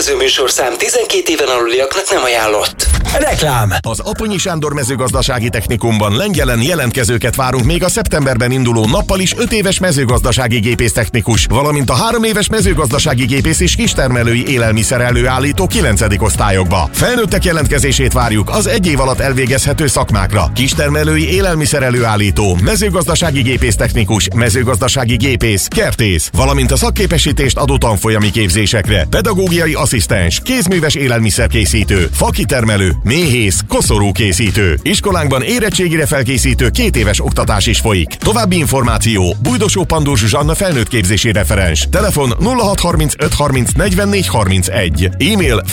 következő műsorszám 12 éven aluliaknak nem ajánlott. Reklám. Az Aponyi Sándor Mezőgazdasági Technikumban Lengyelen jelentkezőket várunk még a szeptemberben induló nappal is 5 éves mezőgazdasági gépésztechnikus, valamint a 3 éves mezőgazdasági gépész és kistermelői élelmiszer előállító 9. osztályokba. Felnőttek jelentkezését várjuk az 1 év alatt elvégezhető szakmákra: kistermelői élelmiszer előállító, mezőgazdasági gépésztechnikus, mezőgazdasági gépész, kertész, valamint a szakképesítést adó tanfolyami képzésekre: pedagógiai asszisztens, kézműves élelmiszerkészítő, fakitermelő, méhész, koszorúkészítő. Iskolánkban érettségire felkészítő 2 éves oktatás is folyik. További információ: Bújdosó Pandor Zsuzsanna felnőttképzési referens. Telefon 0635 30 44 31. E-mail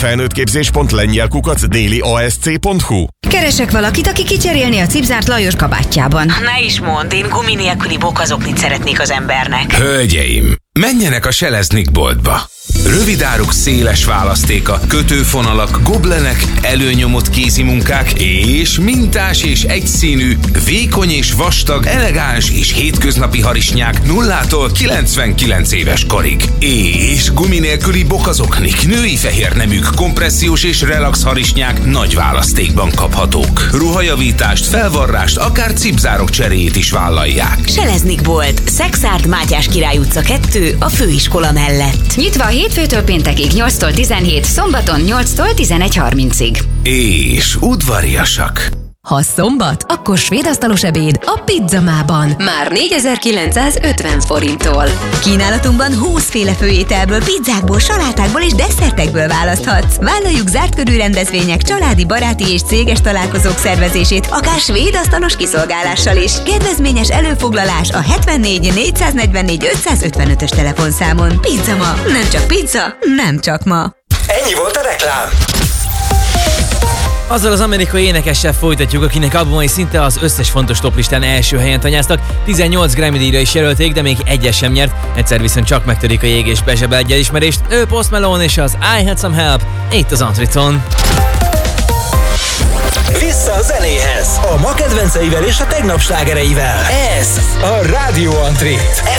felnőttképzés.lengyel@dailyasc.hu. Keresek valakit, aki kicserélni a cipzárt Lajos kabátjában. Ne is mondd, én gumi nélküli bokazoknit szeretnék az embernek. Hölgyeim, menjenek a Seleznick boltba. Rövidáruk széles választéka, kötőfonalak, goblenek, előnyomott kézimunkák és mintás és egyszínű, vékony és vastag, elegáns és hétköznapi harisnyák 0-tól 99 éves korig. És gumi nélküli bokazoknik, női fehér neműk, kompressziós és relax harisnyák nagy választékban kaphatók. Ruhajavítást, felvarrást, akár cipzárok cseréjét is vállalják. Seleznick bolt, Szekszárd, Mátyás Király utca 2, a főiskola mellett. Nyitva hétfőtől péntekig 8-tól 17, szombaton 8-tól 11:30-ig. És udvariasak. Ha szombat, akkor svédasztalos ebéd a Pizzamában. Már 4950 forinttól. Kínálatunkban 20 féle főételből, pizzákból, salátákból és desszertekből választhatsz. Vállaljuk zárt körű rendezvények, családi, baráti és céges találkozók szervezését, akár svédasztalos kiszolgálással is. Kedvezményes előfoglalás a 74 444 555-ös telefonszámon. Pizzama. Nem csak pizza, nem csak ma. Ennyi volt a reklám. Azzal az amerikai énekessel folytatjuk, akinek albumai szinte az összes fontos toplistán első helyen tanyáztak, 18 Grammy-díjra is jelölték, de még egyet sem nyert, egyszer viszont csak megtörik a jég és bezsebel egy elismerést. Ő Post Malone és az I Had Some Help, itt az Antriton. Vissza a zenéhez, a ma kedvenceivel és a tegnap slágereivel. Ez a Rádió Antrit.